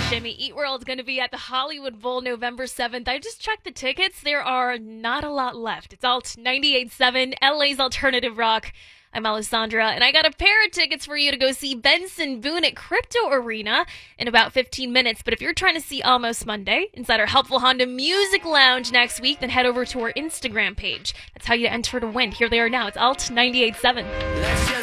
Jimmy Eat World's going to be at the Hollywood Bowl November 7th. I just checked the tickets. There are not a lot left. It's Alt 98.7, LA's Alternative Rock. I'm Alessandra, and I got a pair of tickets for you to go see Benson Boone at Crypto Arena in about 15 minutes. But if you're trying to see Almost Monday inside our Helpful Honda Music Lounge next week, then head over to our Instagram page. That's how you enter to win. Here they are now. It's Alt 98.7.